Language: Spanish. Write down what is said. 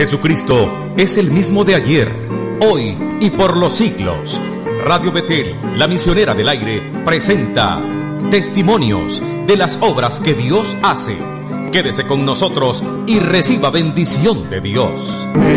Jesucristo es el mismo de ayer, hoy y por los siglos. Radio Betel, la misionera del aire, presenta testimonios de las obras que Dios hace. Quédese con nosotros y reciba bendición de Dios.